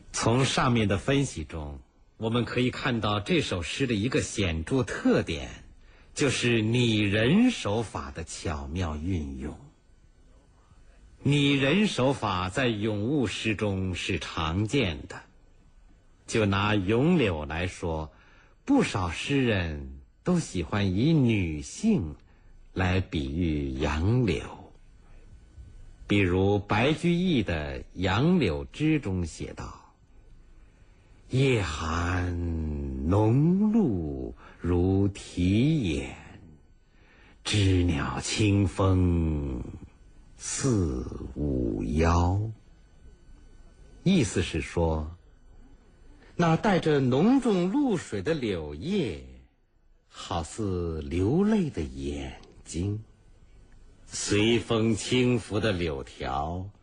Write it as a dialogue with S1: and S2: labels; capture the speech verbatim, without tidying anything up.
S1: 从上面的分析中，我们可以看到这首诗的一个显著特点，就是拟人手法的巧妙运用。拟人手法在咏物诗中是常见的。就拿咏柳来说，不少诗人都喜欢以女性来比喻杨柳。比如白居易的《杨柳枝》中写道：夜寒浓露如啼眼，知鸟清风似舞腰。意思是说，那带着浓重露水的柳叶，好似流泪的眼睛；随风轻拂的柳条，